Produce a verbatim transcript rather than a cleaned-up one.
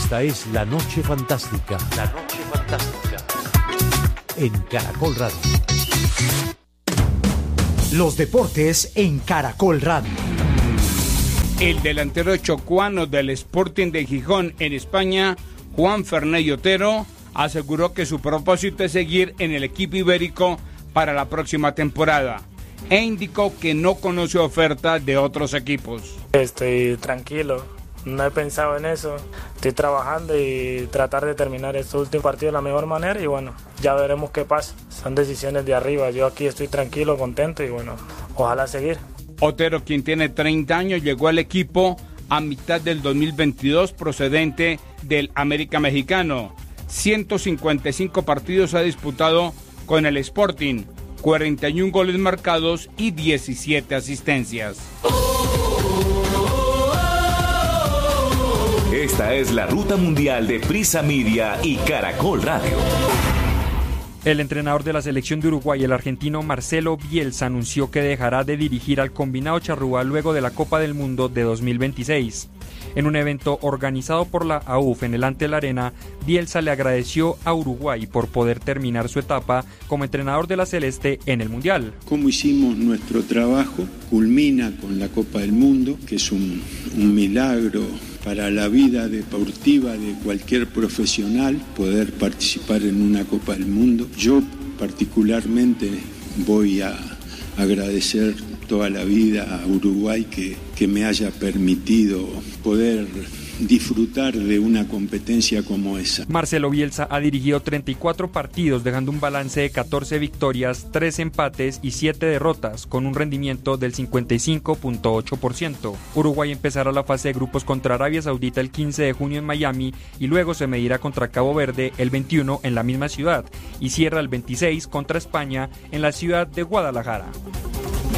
Esta es La Noche Fantástica. La Noche Fantástica. En Caracol Radio. Los deportes en Caracol Radio. El delantero chocuano del Sporting de Gijón en España, Juan Ferney Otero, aseguró que su propósito es seguir en el equipo ibérico para la próxima temporada e indicó que no conoce ofertas de otros equipos. Estoy tranquilo, no he pensado en eso, estoy trabajando y tratar de terminar estos últimos partidos de la mejor manera y bueno, ya veremos qué pasa, son decisiones de arriba, yo aquí estoy tranquilo, contento y bueno, ojalá seguir. Otero, quien tiene treinta años, llegó al equipo a mitad del dos mil veintidós procedente del América Mexicano. ciento cincuenta y cinco partidos ha disputado con el Sporting, cuarenta y un goles marcados y diecisiete asistencias. Esta es la ruta mundial de Prisa Media y Caracol Radio. El entrenador de la selección de Uruguay, el argentino Marcelo Bielsa, anunció que dejará de dirigir al combinado charrúa luego de la Copa del Mundo de dos mil veintiséis. En un evento organizado por la A U F en el Antel Arena, Bielsa le agradeció a Uruguay por poder terminar su etapa como entrenador de la Celeste en el Mundial. Como hicimos nuestro trabajo, culmina con la Copa del Mundo, que es un, un milagro para la vida deportiva de cualquier profesional, poder participar en una Copa del Mundo. Yo particularmente voy a agradecer toda la vida a Uruguay que, que me haya permitido poder disfrutar de una competencia como esa. Marcelo Bielsa ha dirigido treinta y cuatro partidos, dejando un balance de catorce victorias, tres empates y siete derrotas, con un rendimiento del cincuenta y cinco punto ocho por ciento. Uruguay empezará la fase de grupos contra Arabia Saudita el quince de junio en Miami y luego se medirá contra Cabo Verde el veintiuno en la misma ciudad y cierra el veintiséis contra España en la ciudad de Guadalajara.